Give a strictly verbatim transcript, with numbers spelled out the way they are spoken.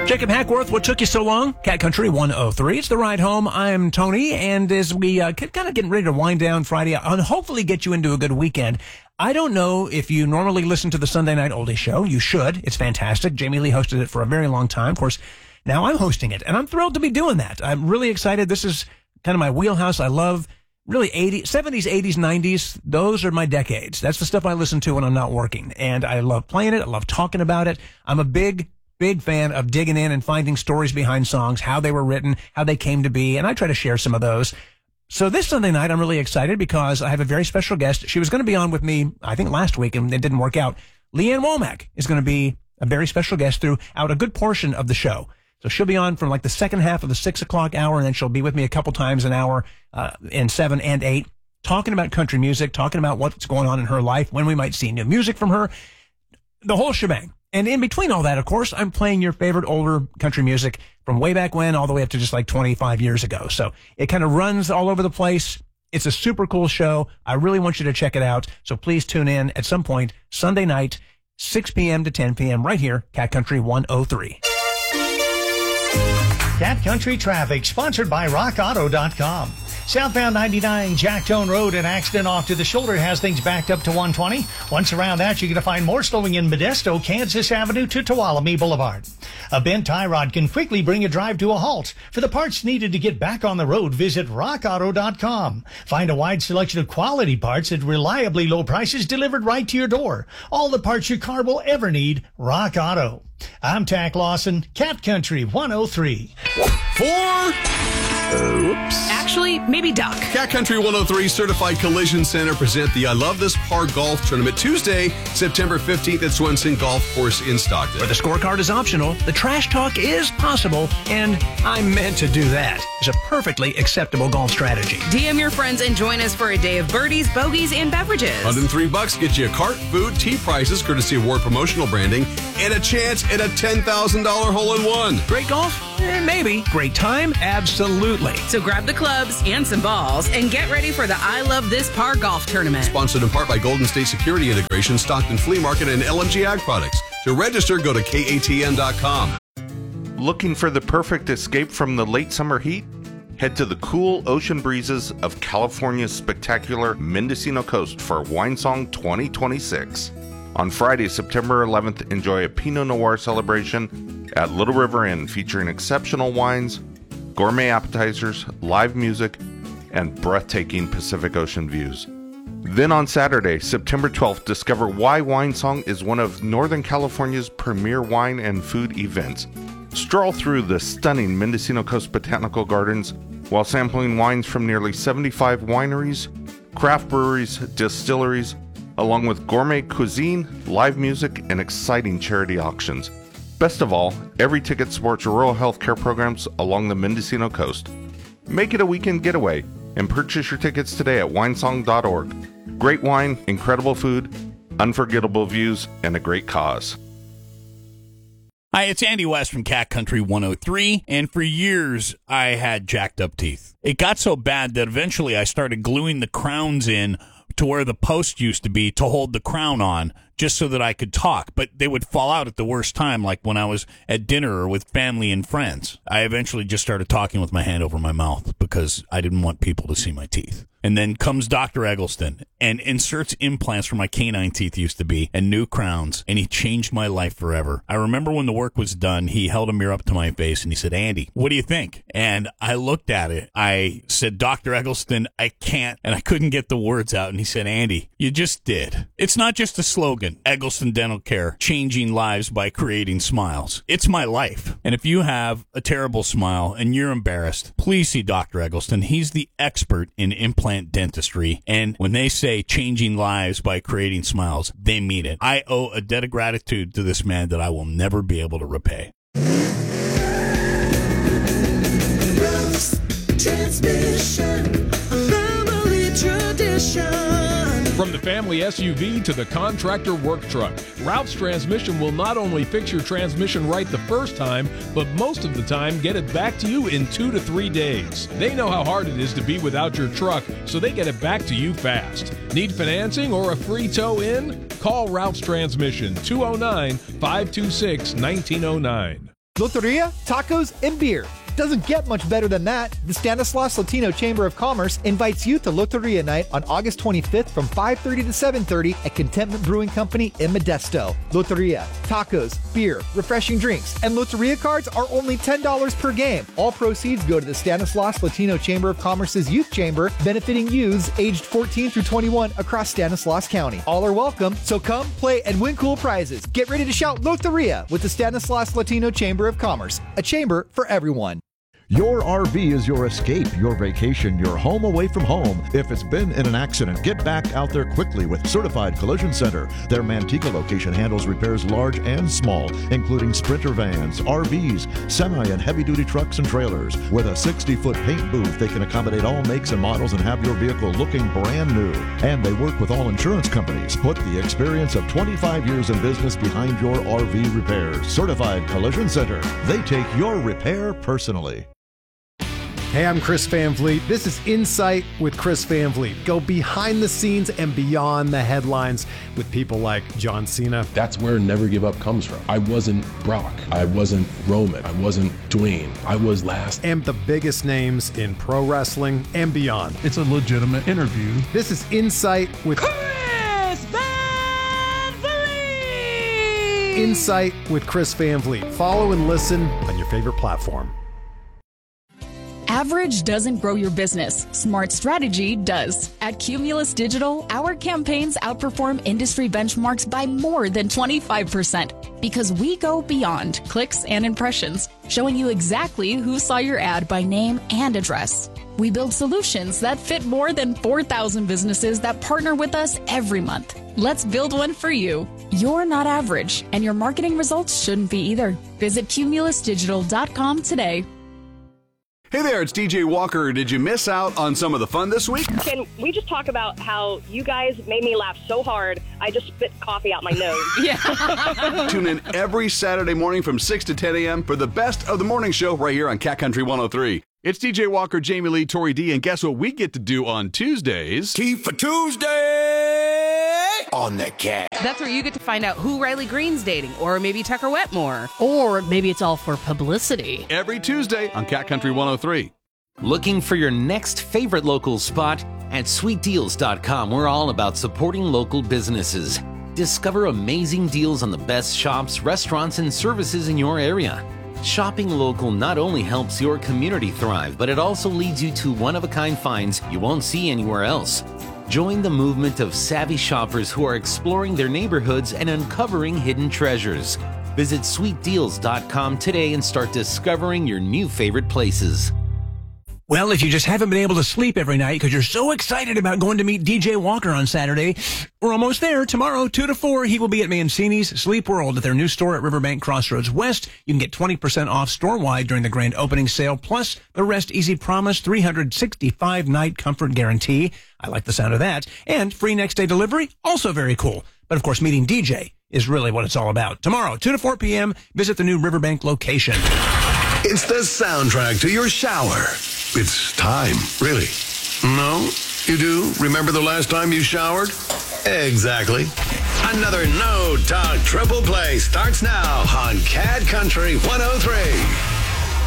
Jacob Hackworth, what took you so long? Cat Country one oh three. It's the ride home. I'm Tony, and as we uh, kind of getting ready to wind down Friday and hopefully get you into a good weekend, I don't know if you normally listen to the Sunday Night Oldie Show. You should. It's fantastic. Jamie Lee hosted it for a very long time. Of course, now I'm hosting it, and I'm thrilled to be doing that. I'm really excited. This is kind of my wheelhouse. I love really eighties, seventies, eighties, nineties. Those are my decades. That's the stuff I listen to when I'm not working, and I love playing it. I love talking about it. I'm a big Big fan of digging in and finding stories behind songs, how they were written, how they came to be, and I try to share some of those. So this Sunday night, I'm really excited because I have a very special guest. She was going to be on with me, I think, last week, and it didn't work out. Leanne Womack is going to be a very special guest throughout a good portion of the show. So she'll be on from like the second half of the six o'clock hour, and then she'll be with me a couple times an hour uh, in seven and eight, talking about country music, talking about what's going on in her life, when we might see new music from her, the whole shebang. And in between all that, of course, I'm playing your favorite older country music from way back when all the way up to just like twenty-five years ago. So it kind of runs all over the place. It's a super cool show. I really want you to check it out. So please tune in at some point Sunday night, six p.m. to ten p.m. right here, Cat Country one oh three. Cat Country Traffic, sponsored by rock auto dot com. Southbound ninety-nine Jacktone Road, an accident off to the shoulder has things backed up to one twenty. Once around that, you're going to find more slowing in Modesto, Kansas Avenue to Tuolumne Boulevard. A bent tie rod can quickly bring a drive to a halt. For the parts needed to get back on the road, visit rock auto dot com. Find a wide selection of quality parts at reliably low prices delivered right to your door. All the parts your car will ever need, Rock Auto. I'm Tack Lawson, Cat Country one oh three. Four. Oops. Actually, maybe duck. Cat Country one oh three Certified Collision Center present the I Love This Par Golf Tournament Tuesday, September fifteenth at Swenson Golf Course in Stockton. Where the scorecard is optional, the trash talk is possible, and I meant to do that. It's a perfectly acceptable golf strategy. D M your friends and join us for a day of birdies, bogeys, and beverages. one hundred three bucks get you a cart, food, tea prices, courtesy of Ward Promotional Branding, and a chance at a ten thousand dollars hole-in-one. Great golf? Eh, maybe. Great time? Absolutely. So grab the clubs and some balls and get ready for the I Love This Par Golf Tournament. Sponsored in part by Golden State Security Integration, Stockton Flea Market, and L M G Ag Products. To register, go to K A T N dot com. Looking for the perfect escape from the late summer heat? Head to the cool ocean breezes of California's spectacular Mendocino coast for Wine Song twenty twenty-six. On Friday, September eleventh, enjoy a Pinot Noir celebration at Little River Inn featuring exceptional wines, gourmet appetizers, live music, and breathtaking Pacific Ocean views. Then on Saturday, September twelfth, discover why Wine Song is one of Northern California's premier wine and food events. Stroll through the stunning Mendocino Coast Botanical Gardens while sampling wines from nearly seventy-five wineries, craft breweries, distilleries, along with gourmet cuisine, live music, and exciting charity auctions. Best of all, every ticket supports rural health care programs along the Mendocino coast. Make it a weekend getaway and purchase your tickets today at wine song dot org. Great wine, incredible food, unforgettable views, and a great cause. Hi, it's Andy West from Cat Country one oh three, and for years I had jacked up teeth. It got so bad that eventually I started gluing the crowns in to where the post used to be to hold the crown on, just so that I could talk, but they would fall out at the worst time, like when I was at dinner or with family and friends. I eventually just started talking with my hand over my mouth because I didn't want people to see my teeth. And then comes Doctor Eggleston and inserts implants where my canine teeth used to be and new crowns, and he changed my life forever. I remember when the work was done, he held a mirror up to my face and he said, "Andy, what do you think?" And I looked at it. I said, "Doctor Eggleston, I can't," and I couldn't get the words out. And he said, "Andy, you just did." It's not just a slogan, Eggleston Dental Care, changing lives by creating smiles. It's my life. And if you have a terrible smile and you're embarrassed, please see Doctor Eggleston. He's the expert in implant dentistry, and when they say changing lives by creating smiles, they mean it. I owe a debt of gratitude to this man that I will never be able to repay. Transmission, family tradition. From the family S U V to the contractor work truck, Ralph's Transmission will not only fix your transmission right the first time, but most of the time get it back to you in two to three days. They know how hard it is to be without your truck, so they get it back to you fast. Need financing or a free tow in? Call Ralph's Transmission, two oh nine, five two six, one nine oh nine. Loteria, tacos, and beer. Doesn't get much better than that. The Stanislaus Latino Chamber of Commerce invites you to Loteria Night on August twenty-fifth from five thirty to seven thirty at Contentment Brewing Company in Modesto. Loteria, tacos, beer, refreshing drinks, and Loteria cards are only ten dollars per game. All proceeds go to the Stanislaus Latino Chamber of Commerce's Youth Chamber, benefiting youths aged fourteen through twenty-one across Stanislaus County. All are welcome, so come, play, and win cool prizes. Get ready to shout Loteria with the Stanislaus Latino Chamber of Commerce, a chamber for everyone. Your R V is your escape, your vacation, your home away from home. If it's been in an accident, get back out there quickly with Certified Collision Center. Their Manteca location handles repairs large and small, including Sprinter vans, R Vs, semi and heavy-duty trucks and trailers. With a sixty-foot paint booth, they can accommodate all makes and models and have your vehicle looking brand new. And they work with all insurance companies. Put the experience of twenty-five years in business behind your R V repairs. Certified Collision Center. They take your repair personally. Hey, I'm Chris Van Vliet. This is Insight with Chris Van Vliet. Go behind the scenes and beyond the headlines with people like John Cena. That's where Never Give Up comes from. I wasn't Brock. I wasn't Roman. I wasn't Dwayne. I was last. And the biggest names in pro wrestling and beyond. It's a legitimate interview. This is Insight with Chris Van Vliet! Insight with Chris Van Vliet. Follow and listen on your favorite platform. Average doesn't grow your business. Smart strategy does. At Cumulus Digital, our campaigns outperform industry benchmarks by more than twenty-five percent because we go beyond clicks and impressions, showing you exactly who saw your ad by name and address. We build solutions that fit more than four thousand businesses that partner with us every month. Let's build one for you. You're not average, and your marketing results shouldn't be either. Visit cumulus digital dot com today. Hey there, it's D J Walker. Did you miss out on some of the fun this week? Can we just talk about how you guys made me laugh so hard, I just spit coffee out my nose? Yeah. Tune in every Saturday morning from six to ten a.m. for the best of the morning show right here on Cat Country one oh three. It's D J Walker, Jamie Lee, Tori D, and guess what we get to do on Tuesdays? Tea for Tuesday on the Cat. That's where you get to find out who Riley Green's dating, or maybe Tucker Wetmore. Or maybe it's all for publicity. Every Tuesday on Cat Country one oh three. Looking for your next favorite local spot? At sweet deals dot com, we're all about supporting local businesses. Discover amazing deals on the best shops, restaurants, and services in your area. Shopping local not only helps your community thrive, but it also leads you to one-of-a-kind finds you won't see anywhere else. Join the movement of savvy shoppers who are exploring their neighborhoods and uncovering hidden treasures. Visit sweet deals dot com today and start discovering your new favorite places. Well, if you just haven't been able to sleep every night because you're so excited about going to meet D J Walker on Saturday, we're almost there. Tomorrow, two to four, he will be at Mancini's Sleep World at their new store at Riverbank Crossroads West. You can get twenty percent off store-wide during the grand opening sale, plus the Rest Easy Promise three hundred sixty-five night comfort guarantee. I like the sound of that. And free next-day delivery, also very cool. But, of course, meeting D J is really what it's all about. Tomorrow, two to four p.m., visit the new Riverbank location. It's the soundtrack to your shower. It's time, really. No? You do? Remember the last time you showered? Exactly. Another No Talk Triple Play starts now on Cat Country one oh three.